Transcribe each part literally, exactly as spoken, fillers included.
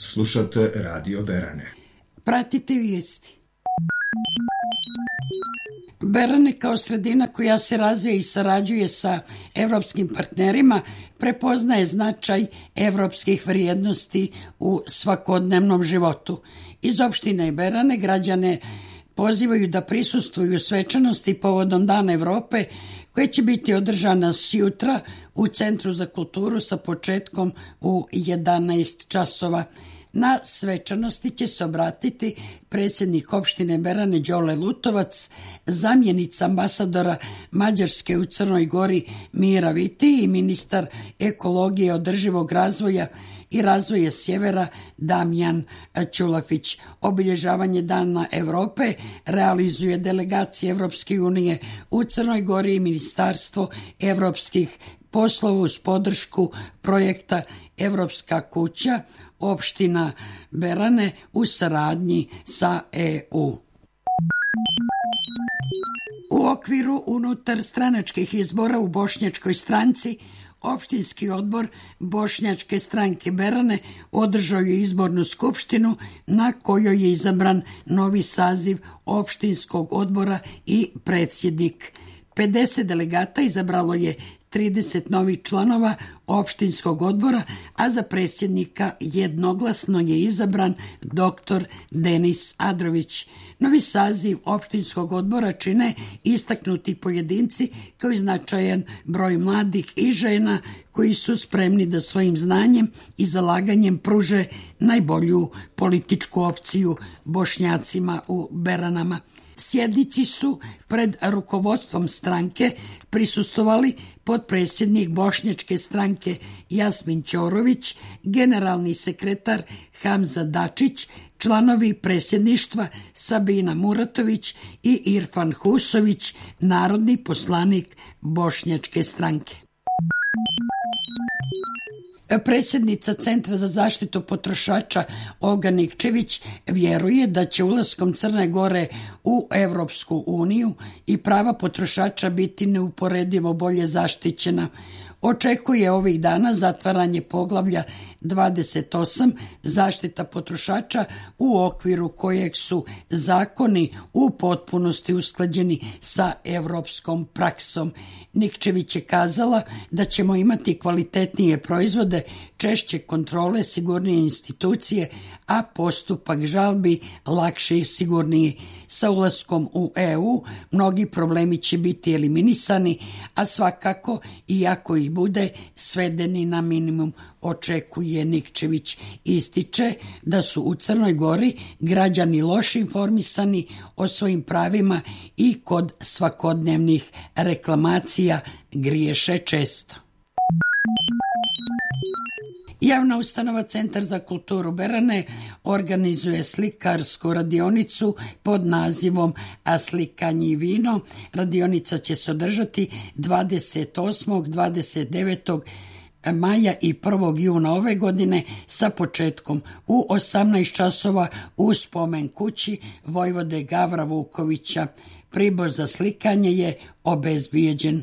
Slušate Radio Berane. Pratite vijesti. Berane kao sredina koja se razvija i sarađuje sa evropskim partnerima prepoznaje značaj evropskih vrijednosti u svakodnevnom životu. Iz opštine Berane građane pozivaju da prisustvuju svečanosti povodom Dana Evrope koja će biti održana sjutra u Centru za kulturu sa početkom u jedanaest časova. Na svečanosti će se obratiti predsjednik opštine Berane Đole Lutovac, zamjenica ambasadora Mađarske u Crnoj Gori Mira Viti i ministar ekologije, održivog razvoja i razvoja sjevera Damjan Ćulafić. Obilježavanje Dana Evrope realizuje delegacija Evropske unije u Crnoj Gori i Ministarstvo evropskih poslova uz podršku projekta Evropska kuća, opština Berane u saradnji sa E U. U okviru unutar stranačkih izbora u Bošnjačkoj stranci Opštinski odbor Bošnjačke stranke Berane održao je izbornu skupštinu na kojoj je izabran novi saziv opštinskog odbora i predsjednik. pedeset delegata izabralo je trideset novih članova opštinskog odbora, a za predsjednika jednoglasno je izabran doktor Denis Adrović. Novi saziv opštinskog odbora čine istaknuti pojedinci kao i značajan broj mladih i žena koji su spremni da svojim znanjem i zalaganjem pruže najbolju političku opciju Bošnjacima u Beranama. Sjednici su pred rukovodstvom stranke prisustvovali potpredsjednik Bošnjačke stranke Jasmin Ćorović, generalni sekretar Hamza Dačić, članovi predsjedništva Sabina Muratović i Irfan Husović, narodni poslanik Bošnjačke stranke. Predsjednica Centra za zaštitu potrošača Olga Nikčević vjeruje da će ulaskom Crne Gore u Evropsku uniju i prava potrošača biti neuporedivo bolje zaštićena. Očekuje ovih dana zatvaranje poglavlja dvadeset osam zaštita potrošača u okviru kojeg su zakoni u potpunosti usklađeni sa evropskom praksom. Nikčević je kazala da ćemo imati kvalitetnije proizvode, češće kontrole, sigurnije institucije, a postupak žalbi lakše i sigurniji. Sa ulaskom u E U mnogi problemi će biti eliminisani, a svakako, iako ih bude, svedeni na minimum, očekuje Nikčević. Ističe da su u Crnoj Gori građani loše informisani o svojim pravima i kod svakodnevnih reklamacija griješe često. Javna ustanova Centar za kulturu Berane organizuje slikarsku radionicu pod nazivom A slikanje i vino. Radionica će se održati dvadeset osmog, dvadeset devetog maja i prvog juna ove godine sa početkom u osamnaest časova u spomen kući vojvode Gavra Vukovića. Pribor za slikanje je obezbijeđen.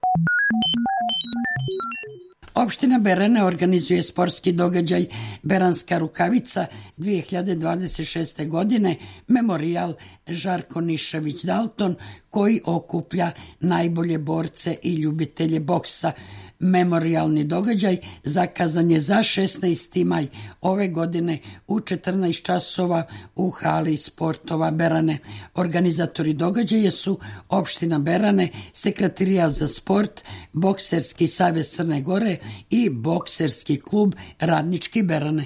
Opština Berane organizuje sportski događaj Beranska rukavica dve hiljade dvadeset šeste. godine, memorijal Žarko Nišević Dalton, koji okuplja najbolje borce i ljubitelje boksa. Memorijalni događaj zakazan je za šesnaesti maj ove godine u četrnaest časova u hali sportova Berane. Organizatori događaja su opština Berane, Sekretarijat za sport, Bokserski savez Crne Gore i Bokserski klub Radnički Berane.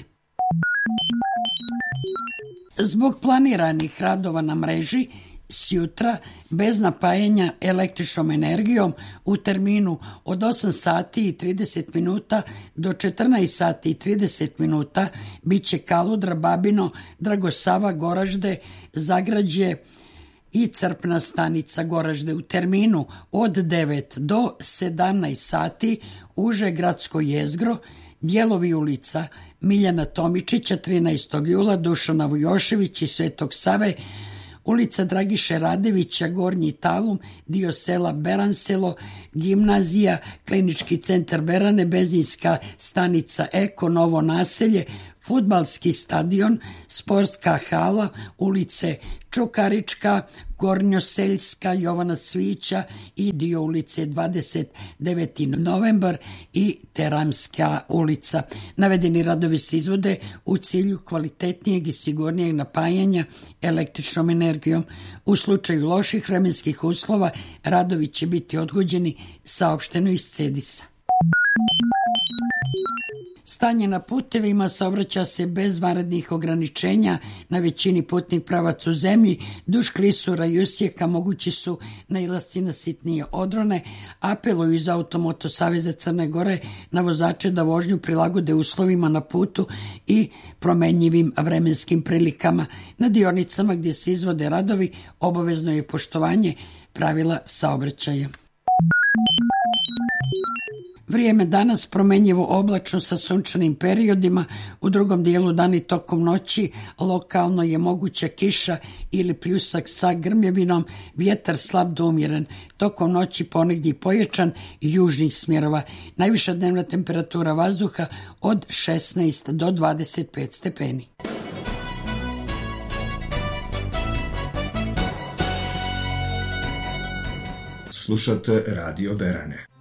Zbog planiranih radova na mreži sjutra bez napajanja električnom energijom u terminu od osam sati i trideset minuta do četrnaest sati i trideset minuta bit će Kaludra, Babino, Dragosava, Goražde, Zagrađe i crpna stanica Goražde. U terminu od devet do sedamnaest sati uže gradsko jezgro, dijelovi ulica Miljana Tomičića, trinaestog jula, Dušana Vujošević i Svetog Save, ulica Dragiše Radevića, Gornji Talum, dio sela Beranselo, Gimnazija, Klinički centar Berane, benzinska stanica Eko, Novo naselje, fudbalski stadion, sportska hala, ulice Čukarička, Gornjoseljska, Jovana Cvića i dio ulice dvadeset deveti novembar i Teramska ulica. Navedeni radovi se izvode u cilju kvalitetnijeg i sigurnijeg napajanja električnom energijom. U slučaju loših vremenskih uslova radovi će biti odgođeni, saopšteno iz Cedisa. Stanje na putevima: saobraća se bez vanrednih ograničenja na većini putnih pravaca u zemlji. Duž klisura i usjeka mogući su nailasci na sitnije odrone. Apeluju iz Automoto saveza Crne Gore na vozače da vožnju prilagode uslovima na putu i promenjivim vremenskim prilikama. Na dionicama gdje se izvode radovi obavezno je poštovanje pravila saobraćaja. Vrijeme danas promenjivo oblačno sa sunčanim periodima, u drugom dijelu dana i tokom noći lokalno je moguća kiša ili pljusak sa grmljavinom, vjetar slab do umjeren, tokom noći ponegdje pojačan i južnih smjerova. Najviša dnevna temperatura vazduha od šesnaest do dvadeset pet stepeni. Slušate Radio Berane.